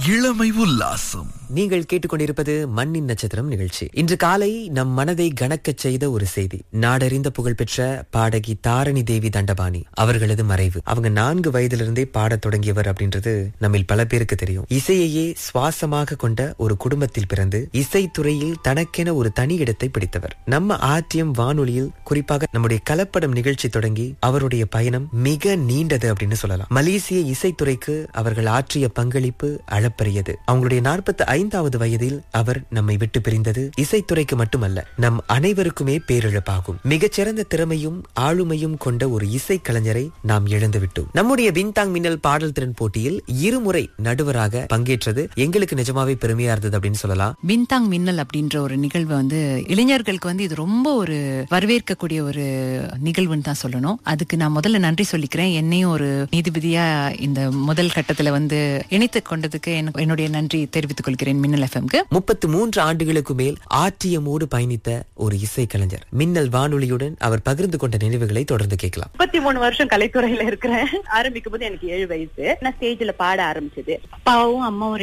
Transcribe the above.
இளமை உல்லாசம். நீங்கள் கேட்டுக்கொண்டிருப்பது மண்ணின் நட்சத்திரம் நிகழ்ச்சி. இன்று காலை நம் மனதை கனக்கச் செய்த ஒரு செய்தி. நாடறிந்த புகழ்பெற்ற பாடகி தாரணி தேவி தண்டபாணி அவர்களது மறைவு. அவங்க 4 வயதிலிருந்தே பாடத் தொடங்கியவர் அப்படின்றது நம்மில் பல பேருக்கு தெரியும். இசையையே சுவாசமாக கொண்ட ஒரு குடும்பத்தில் பிறந்து இசைத்துறையில் தனக்கென ஒரு தனி இடத்தை பிடித்தவர். நம்ம ஆர்டிஎம் வானொலியில் குறிப்பாக நம்முடைய கலப்படம் நிகழ்ச்சி தொடங்கி அவருடைய பயணம் மிக நீண்டது அப்படின்னு சொல்லலாம். மலேசிய இசைத்துறைக்கு அவர்கள் ஆற்றிய பங்களிப்பு அளப்பரியது. அவங்களுடைய 45வது வயதில் அவர் நம்மை விட்டு பிரிந்தது இசைத்துறைக்கு மட்டுமல்ல, நம் அனைவருக்குமே பேரிழப்பாகும். மிகச்சிறந்த திறமையும் ஆளுமையும் கொண்ட ஒரு இசை கலைஞரை நாம் இழந்துவிட்டோம். நம்முடைய பின்தாங் மின்னல் பாடல் திறன் போட்டியில் 2 முறை நடுவராக பங்கேற்றது எங்களுக்கு நிஜமாவே பெருமையா இருந்தது அப்படின்னு சொல்லலாம். பின்தாங் மின்னல் அப்படின்ற ஒரு நிகழ்வு இளைஞர்களுக்கு இது ரொம்ப ஒரு வரவேற்கக்கூடிய ஒரு நிகழ்வுன்னு தான் சொல்லணும். அதுக்கு நான் முதல்ல நன்றி சொல்லிக்கிறேன். என்னையும் ஒரு நீதிபதியா இந்த முதல் கட்டத்துல இணைத்துக் கொண்டதுக்கு என்னுடைய நன்றி தெரிவித்துக் கொள்கிறேன் மின்னல் எஃப்எம்க்கு. 33 ஆண்டுகளுக்கு மேல் ஆர்டிஎம்மோடு பயணித்த ஒரு இசை கலைஞர். மின்னல் வானொலியுடன் அவர் பகிர்ந்து கொண்ட நினைவுகளை தொடர்ந்து கேட்கலாம். 33 வருஷம் கலைத்துறையில இருக்கிறேன். ஆரம்பிக்கும் போது எனக்கு 7 வயசு. நான் ஸ்டேஜ்ல பாட ஆரம்பிச்சது. அப்பாவும் அம்மாவும்